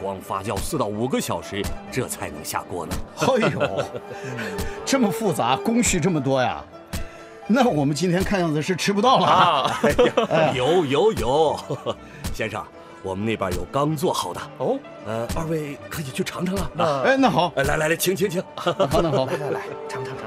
光发酵4到5个小时，这才能下锅呢。 哎呦，这么复杂，工序这么多呀？那我们今天看样子是吃不到了啊！ 有，先生，我们那边有刚做好的哦。 二位可以去尝尝啊。 哎，那好， 来，请。 好，那好， 来，尝， 尝尝。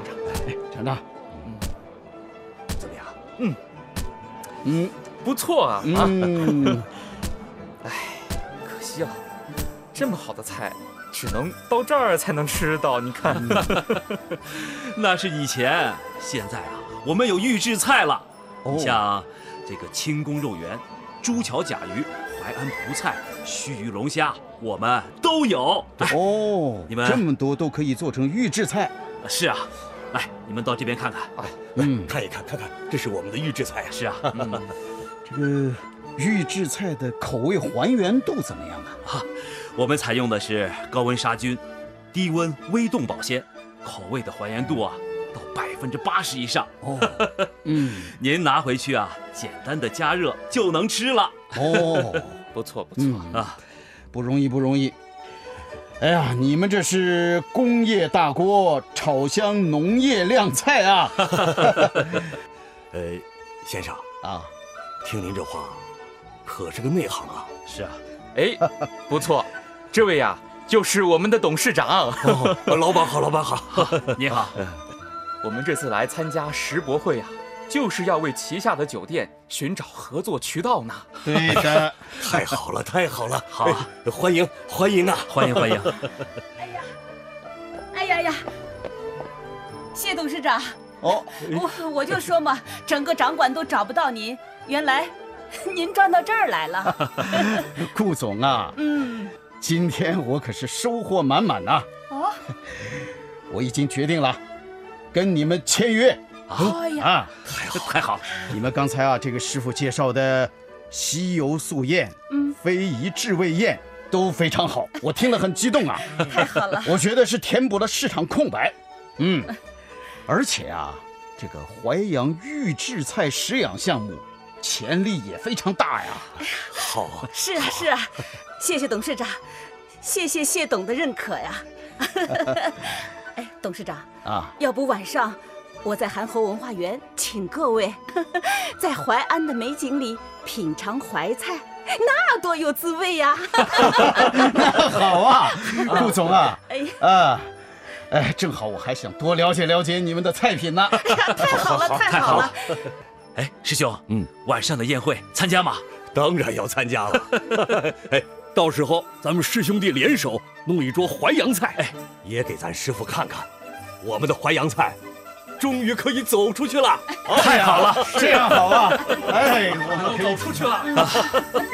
怎么样？ 不错啊。哎，可惜啊，这么好的菜，只能到这儿才能吃到。你看， 那是以前，现在啊，我们有预制菜了。像这个清宫肉圆、朱桥甲鱼、淮安蒲菜、须鱼龙虾，我们都有。 哦， 你们这么多都可以做成预制菜。 是啊，来，你们到这边看看。 看一看，这是我们的预制菜啊。 是啊， 这个预制菜的口味还原度怎么样啊？ 我们采用的是高温杀菌、低温微冻保鲜，口味的还原度啊到80%以上。您拿回去啊，简单的加热就能吃了。 不错啊，不容易。哎呀，你们这是工业大锅炒香农业靓菜啊！ 先生啊， 听您这话，可是个内行啊。 是啊， 哎，不错，这位呀，就是我们的董事长。 老板好。 你好。 我们这次来参加世博会啊，就是要为旗下的酒店寻找合作渠道呢。 对的， 太好了， 好啊， 欢迎啊， 欢迎。 哎呀，谢董事长。我就说嘛，整个掌管都找不到您，原来您转到这儿来了。 顾总啊，今天我可是收获满满呐。我已经决定了，跟你们签约。 太好了！ 你们刚才啊，这个师傅介绍的西油素宴、非遗制味宴都非常好，我听了很激动啊。 太好了， 我觉得是填补了市场空白。而且啊，这个淮扬预制菜食养项目潜力也非常大呀。 好， 是啊，谢谢董事长，谢董的认可呀。哎，董事长啊，要不晚上我在韩侯文化园请各位在淮安的美景里品尝淮菜，那多有滋味呀！ 那好啊，顾总啊，正好我还想多了解了解你们的菜品呢。 太好了！ 哎，师兄，晚上的宴会参加吗？ 当然要参加了。到时候咱们师兄弟联手弄一桌淮扬菜，也给咱师傅看看，我们的淮扬菜终于可以走出去了。 太好了， 这样好啊！我们可以走出去了。